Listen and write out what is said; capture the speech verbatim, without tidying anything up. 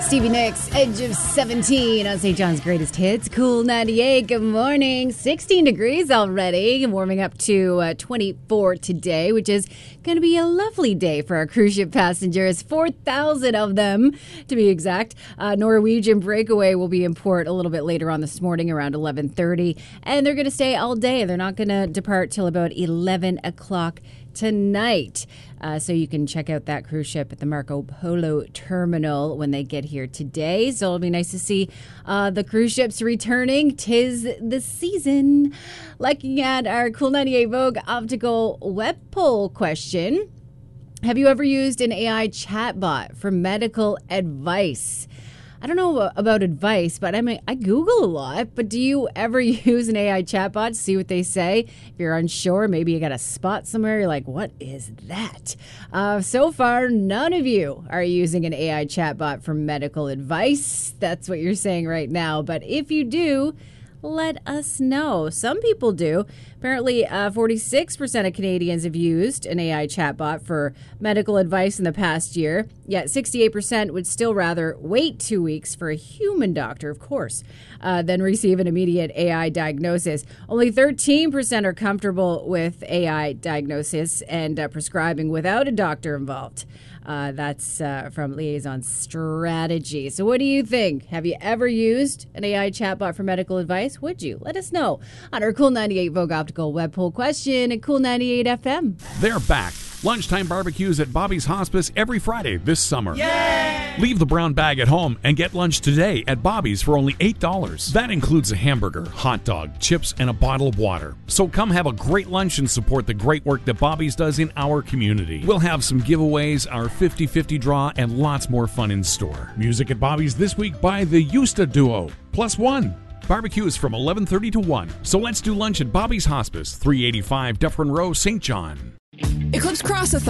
Stevie Nicks, Edge of seventeen on Saint John's Greatest Hits. Cool ninety-eight. Good morning. sixteen degrees already. Warming up to uh, twenty-four today, which is going to be a lovely day for our cruise ship passengers. four thousand of them, to be exact. Uh, Norwegian Breakaway will be in port a little bit later on this morning, around eleven thirty. And they're going to stay all day. They're not going to depart till about eleven o'clock tonight. Uh, so you can check out that cruise ship at the Marco Polo terminal when they get here today. So it'll be nice to see uh, the cruise ships returning. 'Tis the season. Looking at our Cool ninety-eight Vogue Optical web poll question. Have you ever used an A I chatbot for medical advice? I don't know about advice, but I mean, I Google a lot. But do you ever use an A I chatbot to see what they say? If you're unsure, maybe you got a spot somewhere, you're like, what is that? Uh, so far, none of you are using an A I chatbot for medical advice. That's what you're saying right now. But if you do, let us know. Some people do. Apparently, uh, forty-six percent of Canadians have used an A I chatbot for medical advice in the past year, yet sixty-eight percent would still rather wait two weeks for a human doctor, of course, uh, than receive an immediate A I diagnosis. Only thirteen percent are comfortable with A I diagnosis and uh, prescribing without a doctor involved. Uh, that's uh, from Liaison Strategy. So what do you think? Have you ever used an A I chatbot for medical advice? Would you? Let us know on our Cool ninety-eight Vogue Optical web poll question at Cool ninety-eight F M. They're back. Lunchtime barbecues at Bobby's Hospice every Friday this summer. Yay! Leave the brown bag at home and get lunch today at Bobby's for only eight dollars. That includes a hamburger, hot dog, chips, and a bottle of water. So come have a great lunch and support the great work that Bobby's does in our community. We'll have some giveaways, our fifty-fifty draw, and lots more fun in store. Music at Bobby's this week by the Yusta Duo, plus one. Barbecue is from eleven thirty to one. So let's do lunch at Bobby's Hospice, three eighty-five Dufferin Row, Saint John. Eclipse Crossathon.